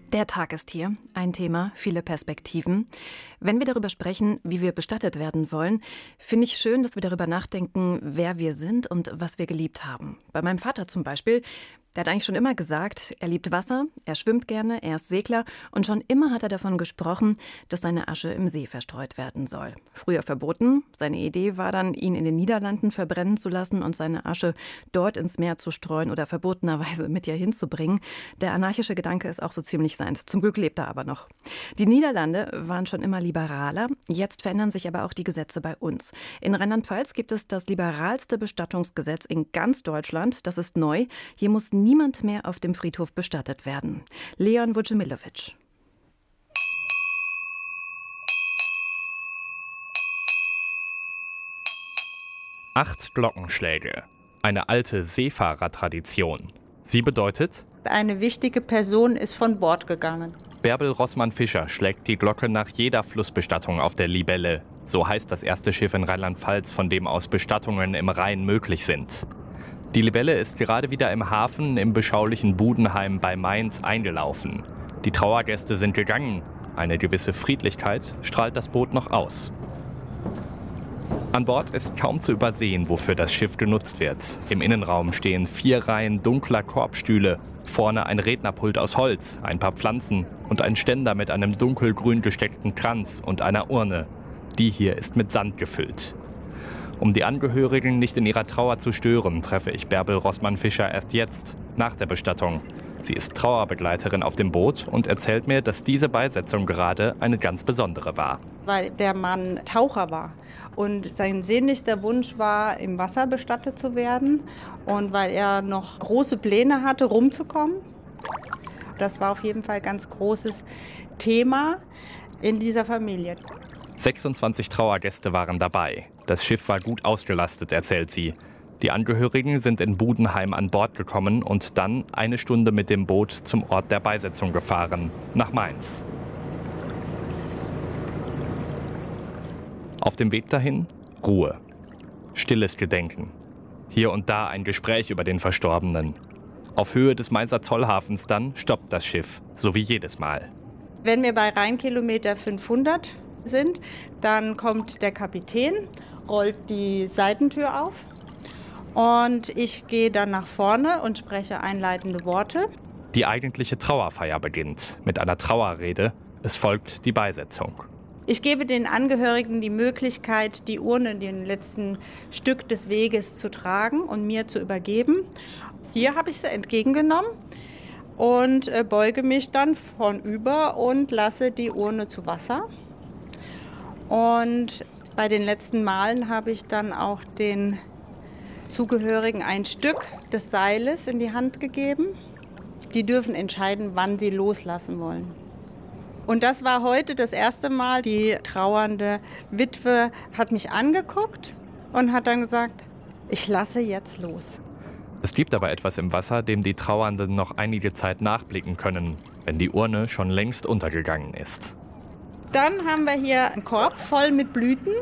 Der Tag ist hier. Ein Thema, viele Perspektiven. Wenn wir darüber sprechen, wie wir bestattet werden wollen, finde ich schön, dass wir darüber nachdenken, wer wir sind und was wir geliebt haben. Bei meinem Vater zum Beispiel, der hat eigentlich schon immer gesagt, er liebt Wasser, er schwimmt gerne, er ist Segler und schon immer hat er davon gesprochen, dass seine Asche im See verstreut werden soll. Früher verboten. Seine Idee war dann, ihn in den Niederlanden verbrennen zu lassen und seine Asche dort ins Meer zu streuen oder verbotenerweise mit ihr hinzubringen. Der anarchische Gedanke ist auch so ziemlich seins. Zum Glück lebt er aber noch. Die Niederlande waren schon immer liberaler. Jetzt verändern sich aber auch die Gesetze bei uns. In Rheinland-Pfalz gibt es das liberalste Bestattungsgesetz in ganz Deutschland. Das ist neu. Hier muss niemand mehr auf dem Friedhof bestattet werden. Leon Vucemilovic. Acht Glockenschläge. Eine alte Seefahrertradition. Sie bedeutet: Eine wichtige Person ist von Bord gegangen. Bärbel Rossmann-Fischer schlägt die Glocke nach jeder Flussbestattung auf der Libelle. So heißt das erste Schiff in Rheinland-Pfalz, von dem aus Bestattungen im Rhein möglich sind. Die Libelle ist gerade wieder im Hafen im beschaulichen Budenheim bei Mainz eingelaufen. Die Trauergäste sind gegangen. Eine gewisse Friedlichkeit strahlt das Boot noch aus. An Bord ist kaum zu übersehen, wofür das Schiff genutzt wird. Im Innenraum stehen 4 Reihen dunkler Korbstühle. Vorne ein Rednerpult aus Holz, ein paar Pflanzen und ein Ständer mit einem dunkelgrün gesteckten Kranz und einer Urne. Die hier ist mit Sand gefüllt. Um die Angehörigen nicht in ihrer Trauer zu stören, treffe ich Bärbel Rossmann-Fischer erst jetzt, nach der Bestattung. Sie ist Trauerbegleiterin auf dem Boot und erzählt mir, dass diese Beisetzung gerade eine ganz besondere war. Weil der Mann Taucher war und sein sehnlichster Wunsch war, im Wasser bestattet zu werden. Und weil er noch große Pläne hatte, rumzukommen. Das war auf jeden Fall ein ganz großes Thema in dieser Familie. 26 Trauergäste waren dabei. Das Schiff war gut ausgelastet, erzählt sie. Die Angehörigen sind in Budenheim an Bord gekommen und dann 1 Stunde mit dem Boot zum Ort der Beisetzung gefahren, nach Mainz. Auf dem Weg dahin Ruhe, stilles Gedenken. Hier und da ein Gespräch über den Verstorbenen. Auf Höhe des Mainzer Zollhafens dann stoppt das Schiff, so wie jedes Mal. Wenn wir bei Rheinkilometer 500 sind, dann kommt der Kapitän, rollt die Seitentür auf und ich gehe dann nach vorne und spreche einleitende Worte. Die eigentliche Trauerfeier beginnt mit einer Trauerrede. Es folgt die Beisetzung. Ich gebe den Angehörigen die Möglichkeit, die Urne, den letzten Stück des Weges zu tragen und mir zu übergeben. Hier habe ich sie entgegengenommen und beuge mich dann vornüber und lasse die Urne zu Wasser. Und bei den letzten Malen habe ich dann auch den Zugehörigen ein Stück des Seiles in die Hand gegeben. Die dürfen entscheiden, wann sie loslassen wollen. Und das war heute das erste Mal. Die trauernde Witwe hat mich angeguckt und hat dann gesagt, ich lasse jetzt los. Es gibt aber etwas im Wasser, dem die Trauernden noch einige Zeit nachblicken können, wenn die Urne schon längst untergegangen ist. Dann haben wir hier einen Korb voll mit Blüten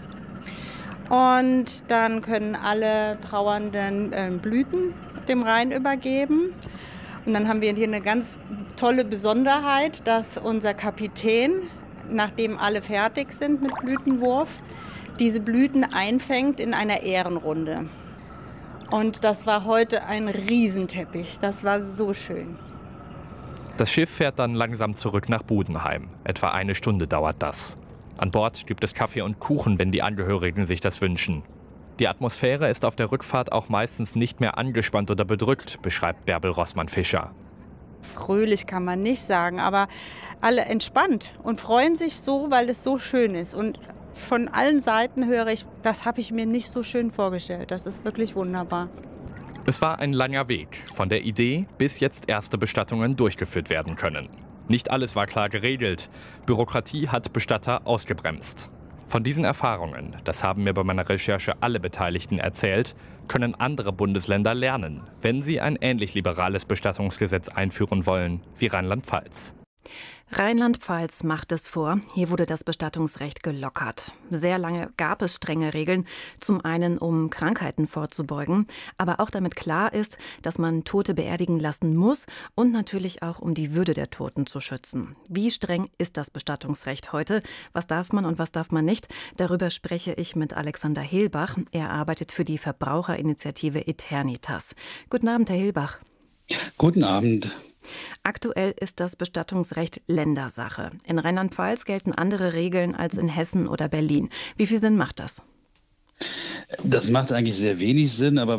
und dann können alle Trauernden Blüten dem Rhein übergeben. Und dann haben wir hier eine ganz tolle Besonderheit, dass unser Kapitän, nachdem alle fertig sind mit Blütenwurf, diese Blüten einfängt in einer Ehrenrunde. Und das war heute ein Riesenteppich, das war so schön. Das Schiff fährt dann langsam zurück nach Budenheim. Etwa 1 Stunde dauert das. An Bord gibt es Kaffee und Kuchen, wenn die Angehörigen sich das wünschen. Die Atmosphäre ist auf der Rückfahrt auch meistens nicht mehr angespannt oder bedrückt, beschreibt Bärbel Rossmann-Fischer. Fröhlich kann man nicht sagen, aber alle entspannt und freuen sich so, weil es so schön ist. Und von allen Seiten höre ich, das habe ich mir nicht so schön vorgestellt. Das ist wirklich wunderbar. Es war ein langer Weg, von der Idee, bis jetzt erste Bestattungen durchgeführt werden können. Nicht alles war klar geregelt. Bürokratie hat Bestatter ausgebremst. Von diesen Erfahrungen, das haben mir bei meiner Recherche alle Beteiligten erzählt, können andere Bundesländer lernen, wenn sie ein ähnlich liberales Bestattungsgesetz einführen wollen wie Rheinland-Pfalz. Rheinland-Pfalz macht es vor. Hier wurde das Bestattungsrecht gelockert. Sehr lange gab es strenge Regeln, zum einen um Krankheiten vorzubeugen, aber auch damit klar ist, dass man Tote beerdigen lassen muss und natürlich auch um die Würde der Toten zu schützen. Wie streng ist das Bestattungsrecht heute? Was darf man und was darf man nicht? Darüber spreche ich mit Alexander Hilbach. Er arbeitet für die Verbraucherinitiative Eternitas. Guten Abend, Herr Hilbach. Guten Abend. Aktuell ist das Bestattungsrecht Ländersache. In Rheinland-Pfalz gelten andere Regeln als in Hessen oder Berlin. Wie viel Sinn macht das? Das macht eigentlich sehr wenig Sinn, aber